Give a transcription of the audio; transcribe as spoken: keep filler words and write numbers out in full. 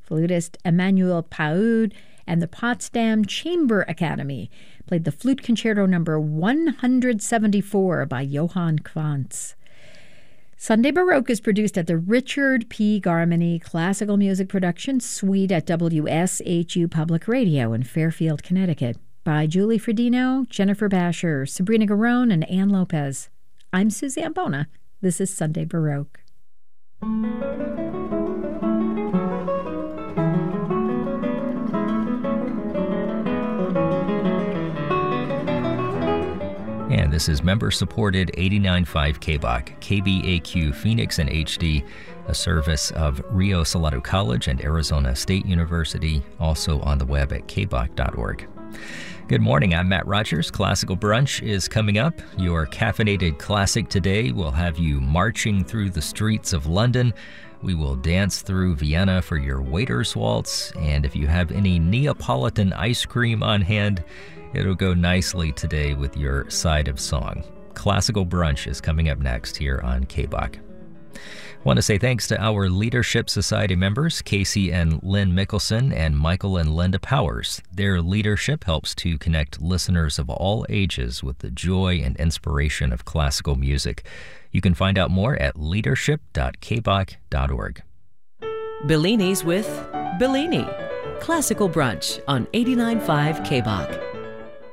Flutist Emmanuel Paud and the Potsdam Chamber Academy played the Flute Concerto number one hundred seventy-four by Johann Quantz. Sunday Baroque is produced at the Richard P. Garmany Classical Music Production Suite at W S H U Public Radio in Fairfield, Connecticut, by Julie Fredino, Jennifer Basher, Sabrina Garone, and Ann Lopez. I'm Suzanne Bona. This is Sunday Baroque. And this is member-supported eighty-nine point five K B O C, K B A Q Phoenix in H D, a service of Rio Salado College and Arizona State University, also on the web at k b o c dot org. Good morning, I'm Matt Rogers. Classical Brunch is coming up. Your caffeinated classic today will have you marching through the streets of London. We will dance through Vienna for your waiter's waltz, and if you have any Neapolitan ice cream on hand, it'll go nicely today with your side of song. Classical Brunch is coming up next here on K B O C. I want to say thanks to our Leadership Society members, Casey and Lynn Mickelson and Michael and Linda Powers. Their leadership helps to connect listeners of all ages with the joy and inspiration of classical music. You can find out more at leadership dot k b o c dot org. Bellini's with Bellini. Classical Brunch on eighty-nine point five K B O C.